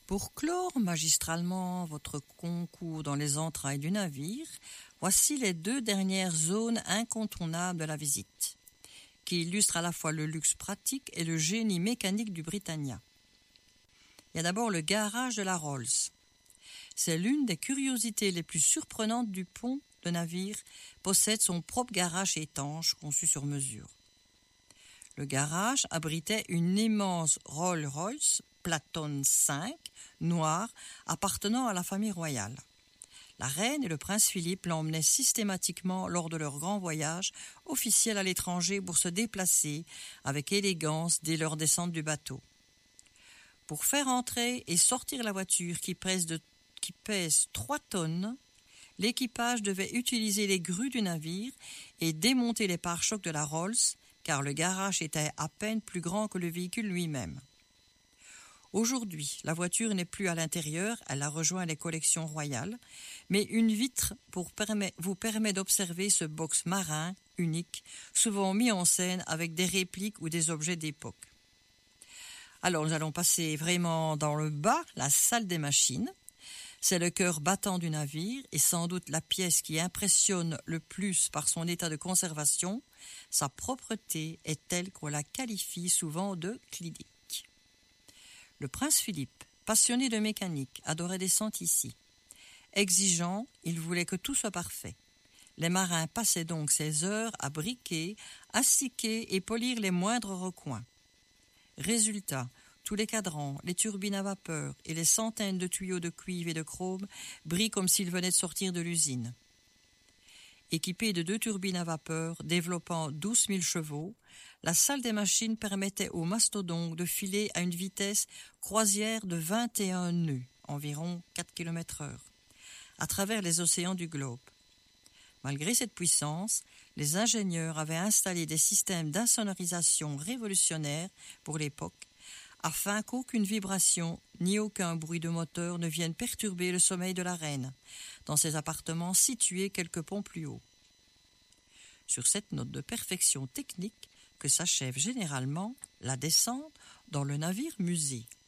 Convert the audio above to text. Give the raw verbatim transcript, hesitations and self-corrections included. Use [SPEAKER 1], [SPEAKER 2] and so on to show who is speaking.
[SPEAKER 1] Pour clore magistralement votre concours dans les entrailles du navire, voici les deux dernières zones incontournables de la visite, qui illustrent à la fois le luxe pratique et le génie mécanique du Britannia. Il y a d'abord le garage de la Rolls. C'est l'une des curiosités les plus surprenantes du pont. Le navire possède son propre garage étanche conçu sur mesure. Le garage abritait une immense Rolls-Royce Platon cinq noire appartenant à la famille royale. La reine et le prince Philippe l'emmenaient systématiquement lors de leur grand voyage officiel à l'étranger pour se déplacer avec élégance dès leur descente du bateau. Pour faire entrer et sortir la voiture qui pèse, de, qui pèse trois tonnes, l'équipage devait utiliser les grues du navire et démonter les pare-chocs de la Rolls, car le garage était à peine plus grand que le véhicule lui-même. Aujourd'hui, la voiture n'est plus à l'intérieur, elle a rejoint les collections royales, mais une vitre pour permet, vous permet d'observer ce box marin unique, souvent mis en scène avec des répliques ou des objets d'époque. Alors, nous allons passer vraiment dans le bas, la salle des machines. C'est le cœur battant du navire et sans doute la pièce qui impressionne le plus par son état de conservation. Sa propreté est telle qu'on la qualifie souvent de clinique. Le prince Philippe, passionné de mécanique, adorait descendre ici. Exigeant, il voulait que tout soit parfait. Les marins passaient donc ses heures à briquer, astiquer et polir les moindres recoins. Résultat, tous les cadrans, les turbines à vapeur et les centaines de tuyaux de cuivre et de chrome brillent comme s'ils venaient de sortir de l'usine. Équipée de deux turbines à vapeur développant douze mille chevaux, la salle des machines permettait aux mastodontes de filer à une vitesse croisière de vingt et un nœuds, environ quatre kilomètres heure, à travers les océans du globe. Malgré cette puissance, les ingénieurs avaient installé des systèmes d'insonorisation révolutionnaires pour l'époque, afin qu'aucune vibration ni aucun bruit de moteur ne vienne perturber le sommeil de la reine, dans ses appartements situés quelques ponts plus haut. Sur cette note de perfection technique que s'achève généralement la descente dans le navire musée.